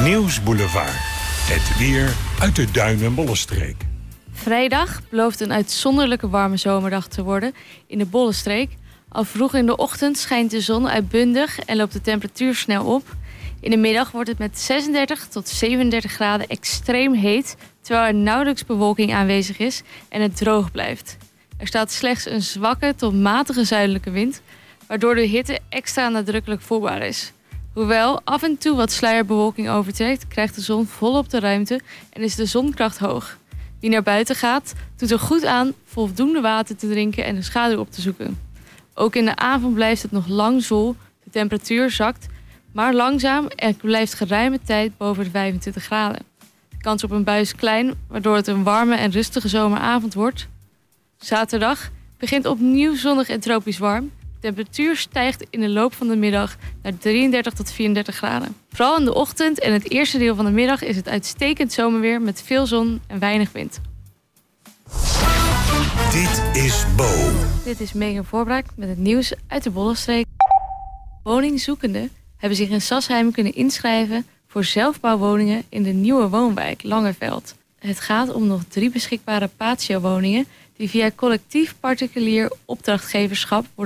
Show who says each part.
Speaker 1: Nieuwsboulevard. Het weer uit de Duin- en Bollenstreek.
Speaker 2: Vrijdag belooft een uitzonderlijke warme zomerdag te worden in de Bollenstreek. Al vroeg in de ochtend schijnt de zon uitbundig en loopt de temperatuur snel op. In de middag wordt het met 36 tot 37 graden extreem heet, terwijl er nauwelijks bewolking aanwezig is en het droog blijft. Er staat slechts een zwakke tot matige zuidelijke wind, waardoor de hitte extra nadrukkelijk voelbaar is. Hoewel af en toe wat sluierbewolking overtrekt, krijgt de zon volop de ruimte en is de zonkracht hoog. Wie naar buiten gaat, doet er goed aan voldoende water te drinken en de schaduw op te zoeken. Ook in de avond blijft het nog lang zwoel, de temperatuur zakt, maar langzaam en blijft geruime tijd boven de 25 graden. De kans op een bui is klein, waardoor het een warme en rustige zomeravond wordt. Zaterdag begint opnieuw zonnig en tropisch warm. De temperatuur stijgt in de loop van de middag naar 33 tot 34 graden. Vooral in de ochtend en het eerste deel van de middag is het uitstekend zomerweer met veel zon en weinig wind.
Speaker 1: Dit is Bo.
Speaker 2: Dit is Megan Voorbraak met het nieuws uit de Bollenstreek. Woningzoekenden hebben zich in Sassheim kunnen inschrijven voor zelfbouwwoningen in de nieuwe woonwijk Langerveld. Het gaat om nog 3 beschikbare patio-woningen die via collectief particulier opdrachtgeverschap worden